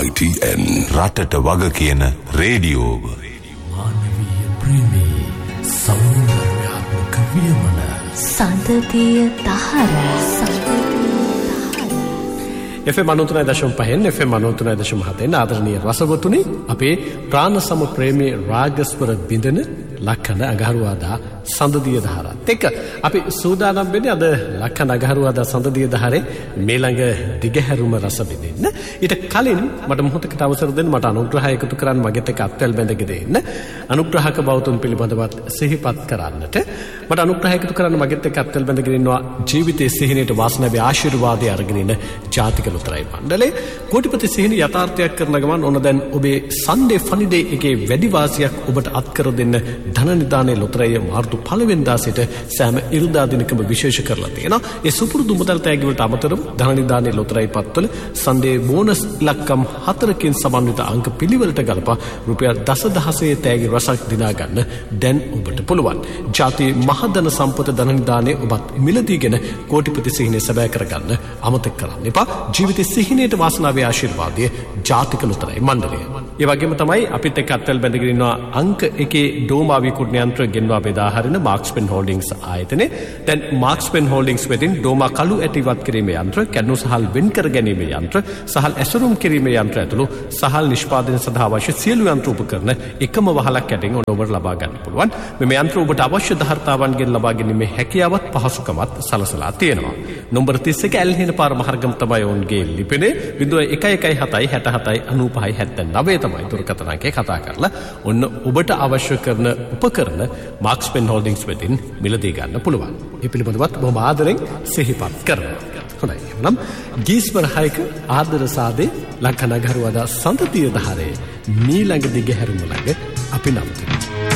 ITN රටට වග කියන රේඩියෝව. මානවීය ප්‍රේමී සෞන්දර්යාත්මක වියමන සන්තතිය දහර FM 93.5 FM 93.7 ආදරණීය රසවතුනි අපේ ප්‍රාණ සම ප්‍රේමී රාගස්වර බිඳන ලක්කන අගහරුවාදා සඳදිය දහරත් එක්ක අපි සූදානම් වෙන්නේ අද ලක්කන අගහරුවාදා සඳදිය දහරේ මේ ළඟ දිගහැරුම රස විඳින්න. ඊට කලින් මට මොහොතකට අවසර දෙන්න, මට අනුග්‍රහය එකතු කරන්න, මගෙත් එක්ක අත්වැල් බැඳගෙන දෙන්න, අනුග්‍රහක බෞතුන් පිළිබඳවත් සිහිපත් කරන්නට. මට අනුග්‍රහය එකතු කරන්න, මගෙත් එක්ක අත්වැල් බැඳගෙන ඉන්නවා ජීවිතයේ සිහිනයට වාසනාවේ ආශිර්වාදය අරගෙන ඉන්න ජාතික ලොතරැයි මණ්ඩලේ. කෝටිපති සිහින යථාර්ථයක් කරන ගමන් ඔන්න දැන් ඔබේ සන්ඩේ ෆනිඩේ එකේ වැඩි වාසියක් ඔබට අත්කර දෙන්න ධන නිදානේ ලොතරැය මාර්තු 1 වෙනිදා සිට සෑම ඉරිදා දිනකම විශේෂ කරලා තියෙනවා. ඒ සුපුරුදු මුදල් තෑගි වලට අමතරව ධන නිදානේ ලොතරැයි පත්වල සන්ඩේ බෝනස් ඉලක්කම් 4කින් සමන්විත අංක පිළිවෙලට ගලපා රුපියල් දසදහසේ තෑගි රසක් දිනා ගන්න දැන් ඔබට පුළුවන්. ජාතියේ මහධන සම්පත ධන නිදානේ ඔබත් මිලදීගෙන කෝටිපති සිහිනේ සැබෑ කරගන්න අමතක කරන්න එපා. ජීවිතේ සිහිනයට වාසනාවේ ආශිර්වාදය ජාතික ලොතරැයි මණ්ඩලය. ඒ වගේම තමයි අපිත් එක්ක අත්වැල් බැඳගෙන ඉන්නවා අංක 1 ඩෝමා විකුණන යන්ත්‍ර ගෙන්වා බෙදා හරින මාක්ස්පෙන් හෝල්ඩින්ග්ස් ආයතනයේ. දැන් මාක්ස්පෙන් හෝල්ඩින්ග්ස් වෙතින් ඩෝමා කළු ඇටිවත් කිරීමේ යන්ත්‍ර, කැඩුණු සහල් වෙන් කර ගැනීමේ යන්ත්‍ර, සහල් ඇසුරුම් කිරීමේ යන්ත්‍ර ඇතුළු සහල් නිෂ්පාදනය සඳහා අවශ්‍ය සියලු යන්ත්‍ර උපකරණ එකම වහලක් යටින් ඔබට ලබා ගන්න පුළුවන්. මේ යන්ත්‍ර ඔබට අවශ්‍ය ධාර්තාවන්ගෙන් ලබා ගැනීමේ හැකියාවත් පහසුකමත් සලසලා තියෙනවා. නම්බර 31 ඇල්හින පාර මහර්ගම තමයි ඔවුන්ගේ ලිපිනේ. 0117 67 95 79 තමයි දුරකථන අංකේ කතා කරලා ඔන්න ඔබට අවශ්‍ය කරන උපකරණ මාක්ස්පෙන් හෝල්ඩින්ග්ස් වෙතින් මිලදී ගන්න පුළුවන්. මේ පිළිබඳවත් බොහොම ආදරෙන් සිහිපත් කරනවා. හොඳයි. එනම් ගීස්වර හයක ආදර සාදේ ලක්කන අගහරුවාදා සඳතිය දහරේ මීළඟ දිගහැරුම ළඟ අපි නවතිනවා.